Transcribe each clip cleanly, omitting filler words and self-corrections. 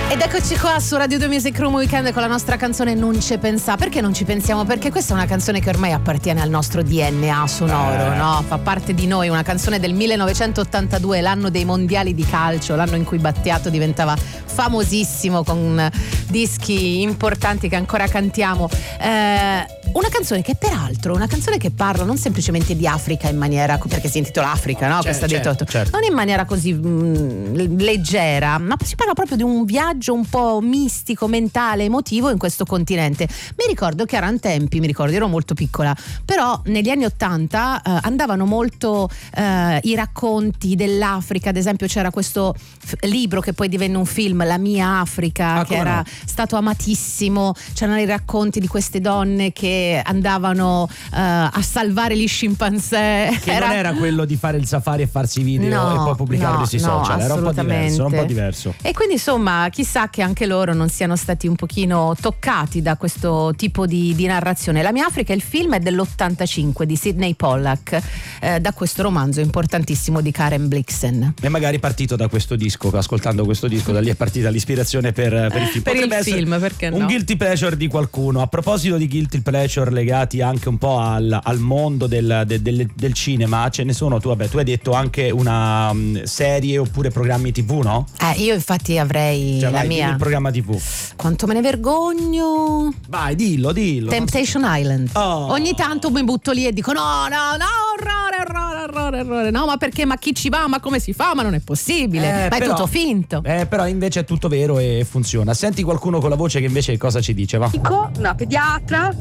Ed eccoci qua su Radio 2 Music Room Weekend con la nostra canzone Non ci pensa. Perché non ci pensiamo? Perché questa è una canzone che ormai appartiene al nostro DNA sonoro, no? Fa parte di noi, una canzone del 1982, l'anno dei mondiali di calcio, l'anno in cui Battiato diventava famosissimo con dischi importanti che ancora cantiamo. Una canzone che peraltro, una canzone che parla non semplicemente di Africa in maniera, perché si intitola Africa, no? Certo. Non in maniera così leggera, ma si parla proprio di un viaggio un po' mistico, mentale, emotivo in questo continente. Mi ricordo che erano tempi, ero molto piccola, però negli anni '80 andavano molto i racconti dell'Africa. Ad esempio c'era questo libro che poi divenne un film, La mia Africa, che era stato amatissimo. C'erano i racconti di queste donne che andavano a salvare gli scimpanzé. Che non era quello di fare il safari e farsi video e poi pubblicarli sui social, era un po' diverso. E quindi insomma chissà che anche loro non siano stati un pochino toccati da questo tipo di narrazione. La mia Africa, il film è dell'85 di Sidney Pollack, da questo romanzo importantissimo di Karen Blixen. E magari partito da questo disco, ascoltando questo disco, da lì è partita l'ispirazione per il film. Per il film, perché no? Un guilty pleasure di qualcuno. A proposito di guilty pleasure legati anche un po' al mondo del cinema, ce ne sono. Tu hai detto anche una serie oppure programmi TV, no? Io infatti avrei la mia. Il programma TV. Quanto me ne vergogno. Vai, dillo. Temptation Island. Ogni tanto mi butto lì e dico no, errore. No, ma perché? Ma chi ci va? Ma come si fa? Ma non è possibile. Ma è tutto finto. Però invece è tutto vero e funziona. Senti qualcuno con la voce che invece cosa ci dice, va? Una pediatra.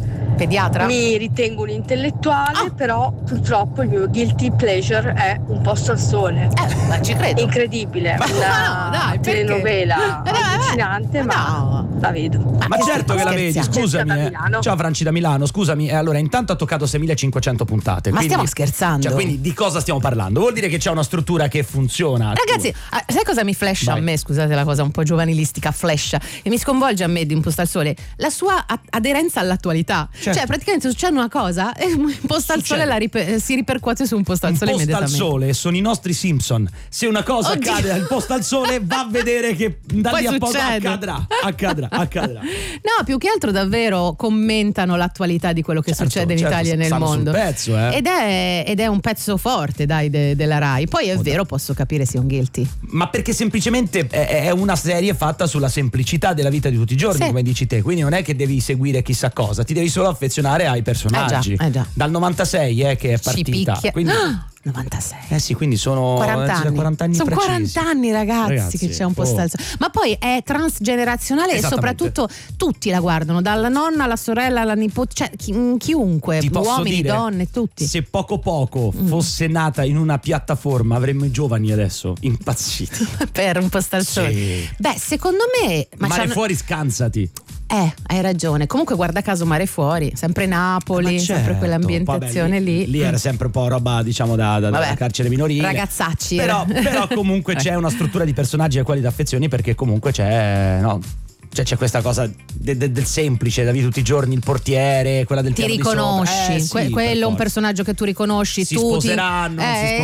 Mi ritengo un intellettuale, però purtroppo il mio guilty pleasure è Un posto al sole. Ma ci credo. Incredibile, una telenovela allucinante, ma la vedo. Ma certo che la vedi, scusami. Ciao Franci da Milano, scusami. Allora, intanto ha toccato 6.500 puntate. Ma stiamo scherzando? Quindi di cosa stiamo parlando? Vuol dire che c'è una struttura che funziona. Ragazzi, sai cosa mi flasha a me? Scusate la cosa un po' giovanilistica, flash, e mi sconvolge a me di Un posto al sole, la sua aderenza all'attualità. Certo. Cioè praticamente succede una cosa e Un posto al sole si ripercuote su Un posto al sole immediatamente. Un posto al sole sono i nostri Simpson. Se una cosa accade al posto al sole, va a vedere che da lì a poco accadrà. No, più che altro davvero commentano l'attualità di quello che succede in Italia e nel mondo. Sul pezzo, Ed è un pezzo forte, della Rai. Poi è vero, posso capire sia un guilty. Ma perché semplicemente è una serie fatta sulla semplicità della vita di tutti i giorni, come dici te. Quindi non è che devi seguire chissà cosa, ti devi solo affezionare ai personaggi. Già. Dal 96 che è partita. Quindi 96. Sì, quindi sono 40 anni sono precisi. 40 anni ragazzi che c'è Un posto al sole. Ma poi è transgenerazionale e soprattutto tutti la guardano, dalla nonna alla sorella alla nipote, cioè chiunque, uomini, donne, tutti. Se poco fosse nata in una piattaforma avremmo i giovani adesso impazziti per Un posto al sole. Beh, secondo me Mare fuori, scansati. Hai ragione. Comunque guarda caso Mare fuori, sempre Napoli, sempre quell'ambientazione lì. Lì era sempre un po' roba, diciamo, da carcere minorile. Ragazzacci. Però comunque c'è una struttura di personaggi ai quali ti affezioni, perché comunque c'è questa cosa del semplice, da vita tutti i giorni, il portiere, quella del ti riconosci, quello è un personaggio che tu riconosci, si sposeranno,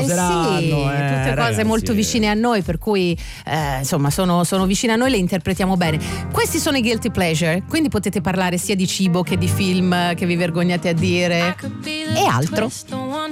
tutte cose molto vicine a noi, per cui insomma sono vicine a noi, le interpretiamo bene. Questi sono i guilty pleasure, quindi potete parlare sia di cibo che di film che vi vergognate a dire e altro.